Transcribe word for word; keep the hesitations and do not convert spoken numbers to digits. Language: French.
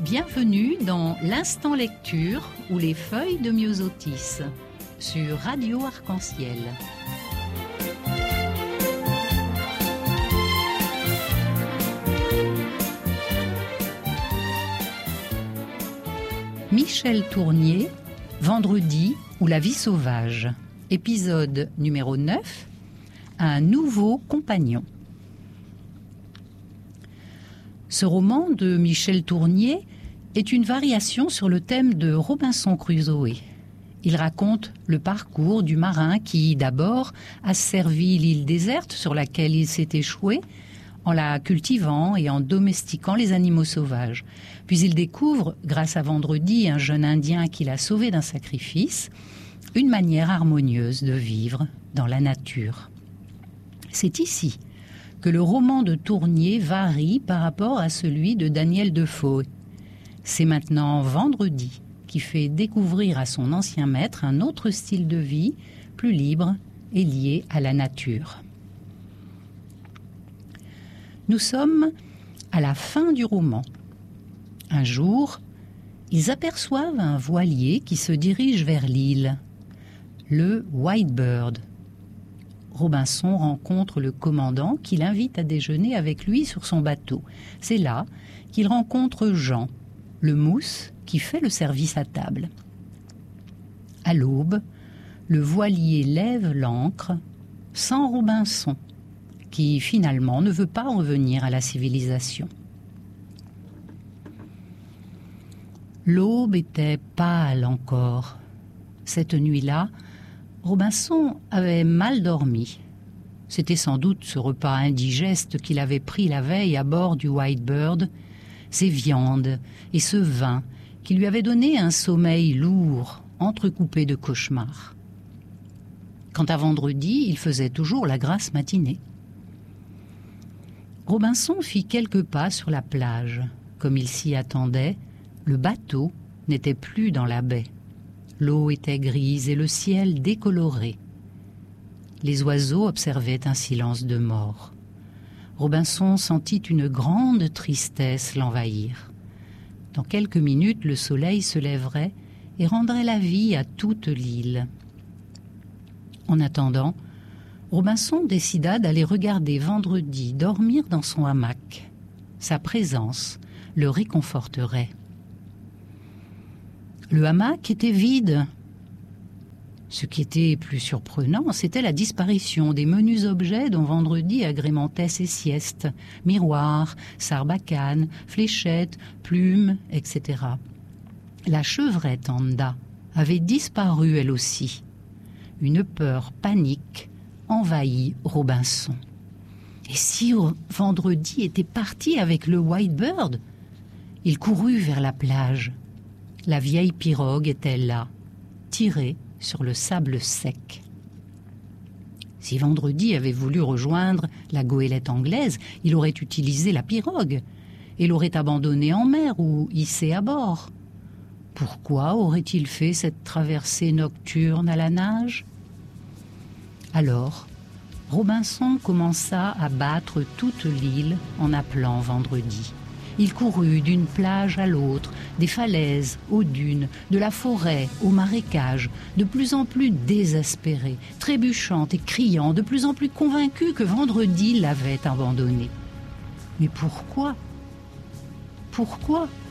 Bienvenue dans l'Instant Lecture ou les feuilles de Myosotis sur Radio Arc-en-Ciel. Michel Tournier, Vendredi ou la vie sauvage, épisode numéro neuf, un nouveau compagnon. Ce roman de Michel Tournier est une variation sur le thème de Robinson Crusoe. Il raconte le parcours du marin qui, d'abord, a servi l'île déserte sur laquelle il s'est échoué, en la cultivant et en domestiquant les animaux sauvages. Puis il découvre, grâce à Vendredi, un jeune Indien qui l'a sauvé d'un sacrifice, une manière harmonieuse de vivre dans la nature. C'est ici que le roman de Tournier varie par rapport à celui de Daniel Defoe. C'est maintenant Vendredi qui fait découvrir à son ancien maître un autre style de vie, plus libre et lié à la nature. Nous sommes à la fin du roman. Un jour, ils aperçoivent un voilier qui se dirige vers l'île, le Whitebird. Robinson rencontre le commandant qui l'invite à déjeuner avec lui sur son bateau. C'est là qu'il rencontre Jean, le mousse qui fait le service à table. À l'aube, le voilier lève l'ancre sans Robinson, qui finalement ne veut pas revenir à la civilisation. L'aube était pâle encore. Cette nuit-là, Robinson avait mal dormi. C'était sans doute ce repas indigeste qu'il avait pris la veille à bord du Whitebird, ces viandes et ce vin qui lui avaient donné un sommeil lourd, entrecoupé de cauchemars. Quant à Vendredi, il faisait toujours la grasse matinée. Robinson fit quelques pas sur la plage. Comme il s'y attendait, le bateau n'était plus dans la baie. L'eau était grise et le ciel décoloré. Les oiseaux observaient un silence de mort. Robinson sentit une grande tristesse l'envahir. Dans quelques minutes, le soleil se lèverait et rendrait la vie à toute l'île. En attendant, Robinson décida d'aller regarder Vendredi dormir dans son hamac. Sa présence le réconforterait. Le hamac était vide. Ce qui était plus surprenant, c'était la disparition des menus objets dont Vendredi agrémentait ses siestes. Miroirs, sarbacane, fléchettes, plumes, et cetera. La chevrette Anda avait disparu elle aussi. Une peur panique envahit Robinson. Et si Vendredi était parti avec le Whitebird? Il courut vers la plage. La vieille pirogue était là, tirée sur le sable sec. Si Vendredi avait voulu rejoindre la goélette anglaise, il aurait utilisé la pirogue et l'aurait abandonnée en mer ou hissée à bord. Pourquoi aurait-il fait cette traversée nocturne à la nage? Alors, Robinson commença à battre toute l'île en appelant Vendredi. Il courut d'une plage à l'autre, des falaises aux dunes, de la forêt au marécage, de plus en plus désespéré, trébuchant et criant, de plus en plus convaincu que Vendredi l'avait abandonné. Mais pourquoi? Pourquoi?